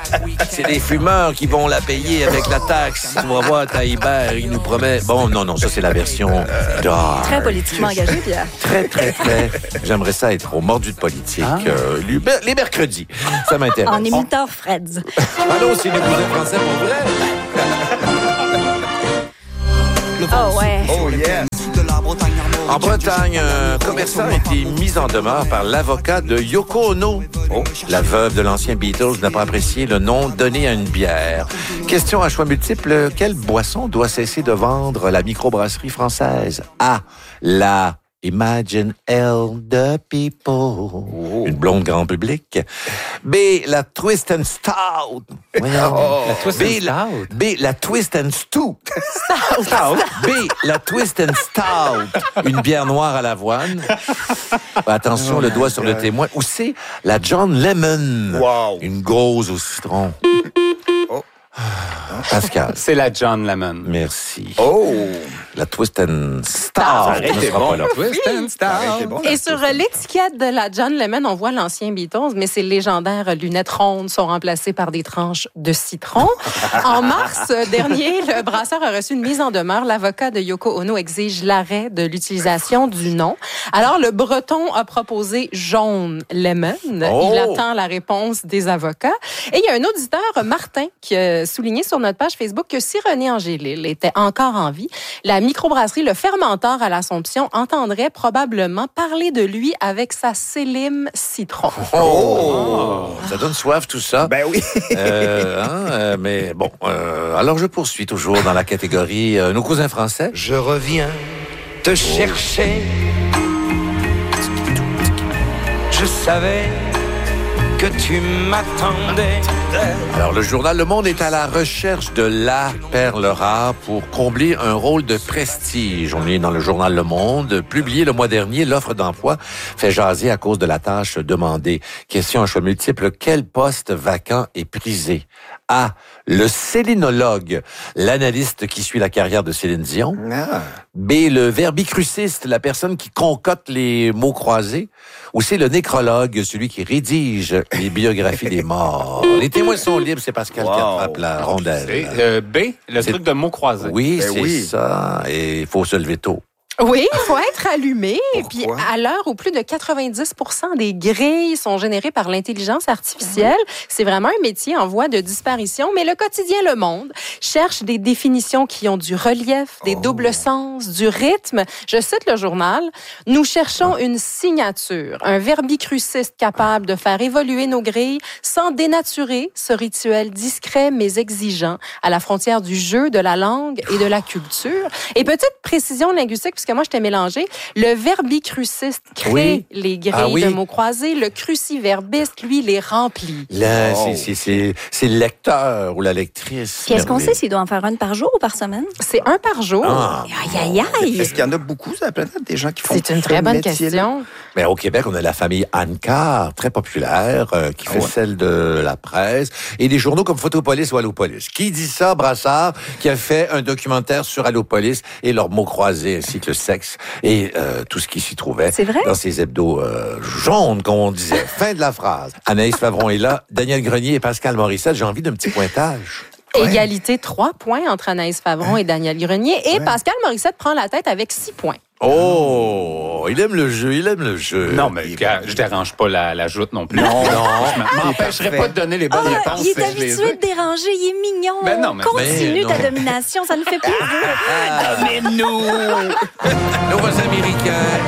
C'est les fumeurs qui vont la payer avec la taxe. Tu vas voir, Taïbert, il nous promet... Bon, non, ça, c'est la version dark. Très politiquement engagé, Pierre. Très. J'aimerais ça être au mordu de politique. Les mercredis. Ça m'intéresse. En imitant Freds. Allô, c'est les cousins français pour vrai? Oh, ouais. Oh, yes. En Bretagne, un commerçant a été mis en demeure par l'avocat de Yoko Ono. La veuve de l'ancien Beatles n'a pas apprécié le nom donné à une bière. Question à choix multiples. Quelle boisson doit cesser de vendre la microbrasserie française? A. La Imagine L the People. Une blonde grand public. B. La Twist and Stout. La Twist and Stout. B. La Twist and Stew. B. La Twist and Stout. Une bière noire à l'avoine. Attention, le doigt sur le témoin. Ou C. La John Lemon. Wow. Une grosse au citron. Pascal. C'est la John Lemon. Merci. Oh! La Twist and Stout. Ça aurait été bon. Twist and Stout. Ça aurait été bon, Et la sur Twist and- l'étiquette de la John Lemon, on voit l'ancien Beatles, mais ces légendaires lunettes rondes sont remplacées par des tranches de citron. En mars dernier, le brasseur a reçu une mise en demeure. L'avocat de Yoko Ono exige l'arrêt de l'utilisation du nom. Alors, le Breton a proposé Jaune Lemon. Oh! Il attend la réponse des avocats. Et il y a un auditeur, Martin, qui a souligné sur notre page Facebook que si René Angélil était encore en vie, la microbrasserie Le Fermentor à l'Assomption entendrait probablement parler de lui avec sa Célim Citron. Ça donne soif, tout ça. Ben oui. Mais bon, alors je poursuis toujours dans la catégorie nos cousins français. Je reviens te chercher. Je savais que tu m'attendais. Alors, le journal Le Monde est à la recherche de la perle rare pour combler un rôle de prestige. On est dans le journal Le Monde. Publié le mois dernier, l'offre d'emploi fait jaser à cause de la tâche demandée. Question à choix multiple. Quel poste vacant est prisé? A. Le célinologue, l'analyste qui suit la carrière de Céline Dion. Ah. B. Le verbicruciste, la personne qui concote les mots croisés. Ou c'est le nécrologue, celui qui rédige les biographies des morts. Les témoins sont libres, c'est Pascal qui attrape la rondelle. C'est B, le truc de mots croisés. Oui, Ben c'est oui. ça. Et il faut se lever tôt. Oui, il faut être allumé. Et puis, Pourquoi? à l'heure où plus de 90% des grilles sont générées par l'intelligence artificielle, c'est vraiment un métier en voie de disparition. Mais le quotidien Le Monde cherche des définitions qui ont du relief, des doubles sens, du rythme. Je cite le journal. Nous cherchons une signature, un verbicruciste capable de faire évoluer nos grilles sans dénaturer ce rituel discret mais exigeant à la frontière du jeu, de la langue et de la culture. Et petite précision linguistique, puisque moi, je t'ai mélangé. Le verbicruciste crée les grilles de mots croisés. Le cruciverbiste, lui, les remplit. Là, c'est le lecteur ou la lectrice. Puis est-ce qu'on sait s'il doit en faire une par jour ou par semaine? C'est un par jour. Ah. Aïe, aïe, aïe! Est-ce qu'il y en a beaucoup sur la planète, des gens qui font C'est une ce très bonne métier-là? question. Mais au Québec, on a la famille Anne-Carr, très populaire, qui fait celle de la presse, et des journaux comme Photopolis ou Allopolis. Qui dit ça? Brassard, qui a fait un documentaire sur Allopolis et leurs mots croisés, ainsi que le sexe et tout ce qui s'y trouvait. C'est vrai? Dans ces hebdos jaunes, comme on disait. Fin de la phrase. Anaïs Favron est là, Daniel Grenier et Pascal Morissette. J'ai envie d'un petit pointage. Égalité, 3 points entre Anaïs Favron et Daniel Grenier. Et Pascal Morissette prend la tête avec 6 points. Oh, il aime le jeu, il aime le jeu. Non, mais je dérange pas la joute non plus. Non. Je m'empêcherai pas de donner les bonnes réponses. Il est si je les habitué ai. de déranger, il est mignon. Ben non, mais- Continue ben ta non. domination, ça nous fait plaisir. Mais nous, nos Américains.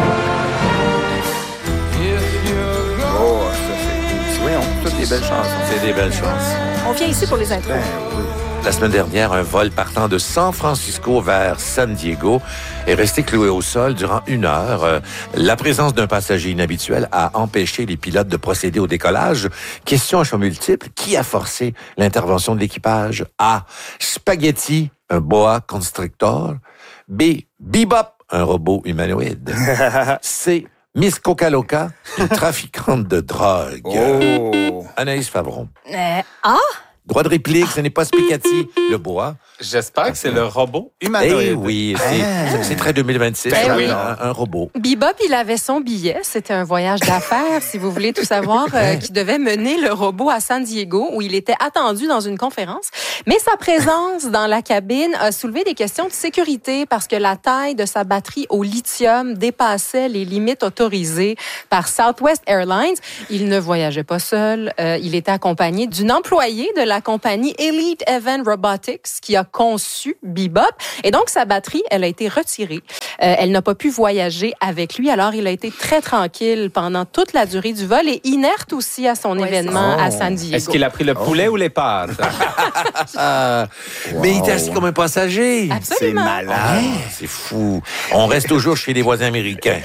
Oh, ça, c'est... Voyons, toutes des belles chansons. C'est des belles choses. On vient ici pour les intros. Ben oui. La semaine dernière, un vol partant de San Francisco vers San Diego est resté cloué au sol durant 1 heure. La présence d'un passager inhabituel a empêché les pilotes de procéder au décollage. Question à choix multiple. Qui a forcé l'intervention de l'équipage? A. Spaghetti, un boa constrictor. B. Bebop, un robot humanoïde. C. Miss Coca-Loca, une trafiquante de drogue. Oh! Anaïs Favron. Ah! Droit de réplique, ce n'est pas Spicati, le bois. J'espère que c'est le robot humanoïde. Eh oui, c'est très 2026. Ben oui. Un robot. Bebop, il avait son billet. C'était un voyage d'affaires, si vous voulez tout savoir, qui devait mener le robot à San Diego, où il était attendu dans une conférence. Mais sa présence dans la cabine a soulevé des questions de sécurité parce que la taille de sa batterie au lithium dépassait les limites autorisées par Southwest Airlines. Il ne voyageait pas seul. Il était accompagné d'une employée de la compagnie Elite Event Robotics qui a conçu Bebop. Et donc, sa batterie, elle a été retirée. Elle n'a pas pu voyager avec lui. Alors, il a été très tranquille pendant toute la durée du vol et inerte aussi à son événement à San Diego. Est-ce qu'il a pris le poulet ou les pâtes? Mais il était assis comme un passager. Absolument. C'est malade. C'est fou. On reste toujours chez les voisins américains.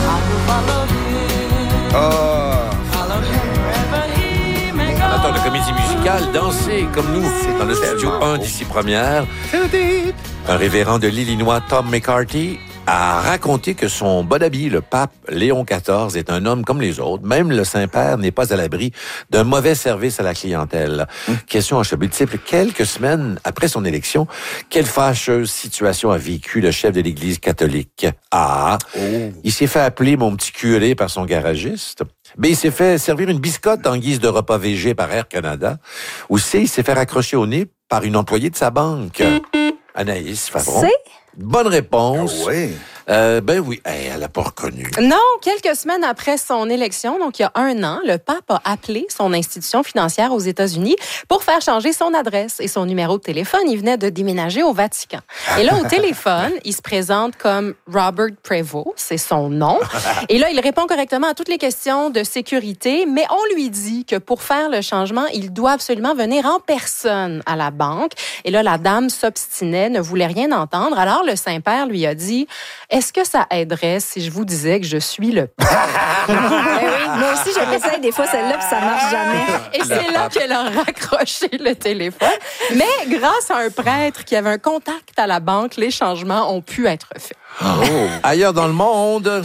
Amateur de comédie musicale, danser comme nous dans le studio 1 d'ici première. Un révérend de l'Illinois, Tom McCarthy, a raconté que son bon ami, le pape Léon XIV, est un homme comme les autres. Même le Saint-Père n'est pas à l'abri d'un mauvais service à la clientèle. Question en choix multiple. Quelques semaines après son élection, quelle fâcheuse situation a vécu le chef de l'Église catholique? A. Il s'est fait appeler mon petit curé par son garagiste. B. Il s'est fait servir une biscotte en guise de repas végé par Air Canada. Ou C. Il s'est fait raccrocher au nez par une employée de sa banque. Anaïs Favron. C? Bonne réponse. Ah oui. Ben oui, elle l'a pas reconnu. Non, quelques semaines après son élection, donc il y a 1 an, le pape a appelé son institution financière aux États-Unis pour faire changer son adresse et son numéro de téléphone. Il venait de déménager au Vatican. Et là, au téléphone, il se présente comme Robert Prevost, c'est son nom. Et là, il répond correctement à toutes les questions de sécurité, mais on lui dit que pour faire le changement, il doit absolument venir en personne à la banque. Et là, la dame s'obstinait, ne voulait rien entendre. Alors, le Saint-Père lui a dit: est-ce que ça aiderait si je vous disais que je suis le pape? Eh oui, moi aussi, je l'essaye des fois celle-là, puis ça marche jamais. Et c'est là qu'elle a raccroché le téléphone. Mais grâce à un prêtre qui avait un contact à la banque, les changements ont pu être faits. Ailleurs dans le monde...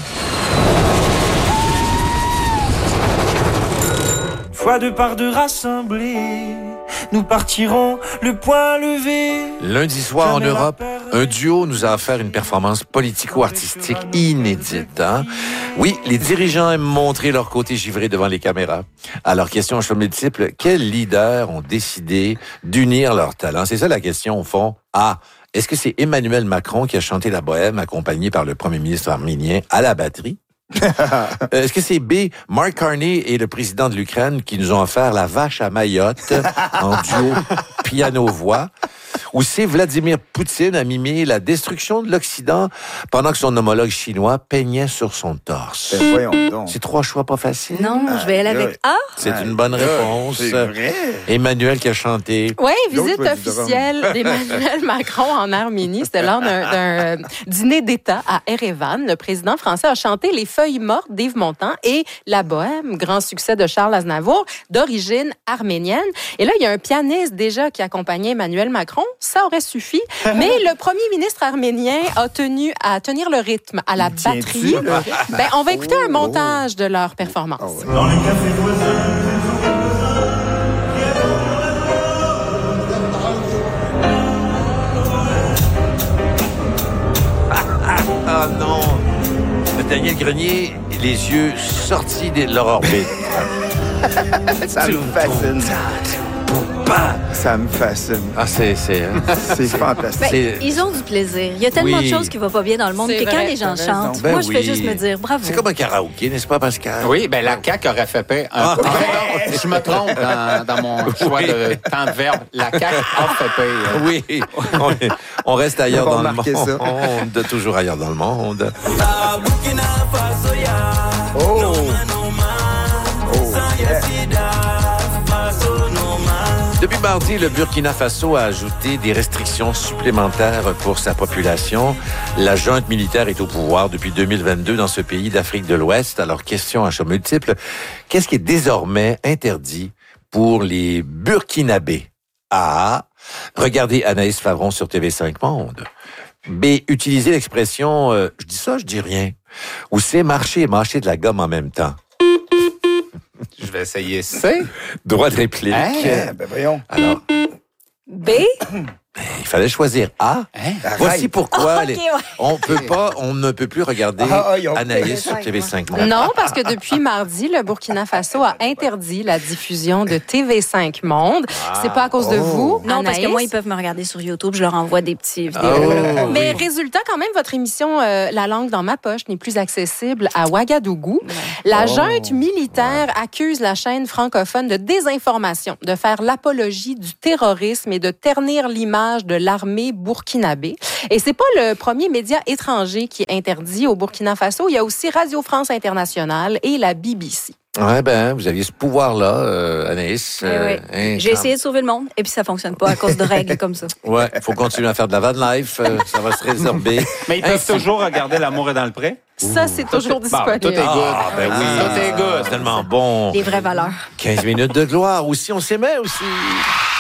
Fois de par deux rassemblés, nous partirons le poing levé. Lundi soir en Europe, un duo nous a offert une performance politico-artistique inédite. Hein? Oui, les dirigeants aiment montrer leur côté givré devant les caméras. Alors, question à choix multiple, quels leaders ont décidé d'unir leurs talents? C'est ça la question au fond. A. Est-ce que c'est Emmanuel Macron qui a chanté la bohème accompagné par le premier ministre arménien à la batterie? Est-ce que c'est B, Mark Carney et le président de l'Ukraine qui nous ont offert la vache à Mayotte en duo piano-voix? Ou c'est Vladimir Poutine a mimé la destruction de l'Occident pendant que son homologue chinois peignait sur son torse? Ben, voyons donc. C'est 3 choix pas faciles. Non, je vais aller avec A. C'est une bonne réponse. C'est vrai. Emmanuel qui a chanté. Oui, visite L'autre, je officielle d'Emmanuel Macron en Arménie. C'était lors d'un dîner d'État à Erevan. Le président français a chanté Les Feuilles mortes d'Yves Montand et La Bohème, grand succès de Charles Aznavour, d'origine arménienne. Et là, il y a un pianiste déjà qui accompagnait Emmanuel Macron. Ça aurait suffi. Mais le premier ministre arménien a tenu à tenir le rythme à la batterie. Ben, on va écouter un montage de leur performance. Dans le café voisin. Ah non! Daniel Grenier, les yeux sortis de leur orbite. Ça me fascine. Ça me fascine. Ah, c'est fantastique. Ben, ils ont du plaisir. Il y a tellement de choses qui ne vont pas bien dans le monde C'est que quand vrai, les gens t'as raison. chantent, Ben moi, je fais oui. juste me dire bravo. C'est comme un karaoké, n'est-ce pas, Pascal? Oui, ben la CAQ aurait fait paix. Pardon, je me trompe dans mon choix de temps de verbe. La CAQ a fait paix. Oui, on reste ailleurs On va dans le remarquer ça. monde, toujours ailleurs dans le monde. Depuis mardi, le Burkina Faso a ajouté des restrictions supplémentaires pour sa population. La junte militaire est au pouvoir depuis 2022 dans ce pays d'Afrique de l'Ouest. Alors, question à choix multiple, qu'est-ce qui est désormais interdit pour les Burkinabés? A. Regardez Anaïs Favron sur TV5 Monde. B. Utiliser l'expression je dis ça, je dis rien. Ou C. Marcher et mâcher de la gomme en même temps. Je vais essayer C. Droit de réplique. Ben voyons. Alors, B. il fallait choisir A. Voici pourquoi OK, ouais. on ne peut plus regarder ils ont Anaïs sur TV5 Monde. Non, parce que depuis mardi, le Burkina Faso a interdit la diffusion de TV5 Monde. C'est pas à cause de vous, Non, parce que Anaïs. moi, ils peuvent me regarder sur YouTube. Je leur envoie des petits vidéos. Oh, Mais résultat, quand même, votre émission La langue dans ma poche n'est plus accessible à Ouagadougou. La junte militaire accuse la chaîne francophone de désinformation, de faire l'apologie du terrorisme et de ternir l'image de l'armée burkinabé. Et c'est pas le premier média étranger qui est interdit au Burkina Faso. Il y a aussi Radio France Internationale et la BBC. Ouais, ben, vous aviez ce pouvoir-là, Anaïs. Oui. J'ai essayé de sauver le monde et puis ça fonctionne pas à cause de règles comme ça. Ouais, faut continuer à faire de la van life. Ça va se résorber. Mais ils peuvent toujours regarder L'amour est dans le pré. Ça, c'est toujours disponible. Tout est good. Ben oui. Tout est good. C'est tellement bon. Les vraies valeurs. 15 minutes de gloire. Aussi, on s'aimait aussi.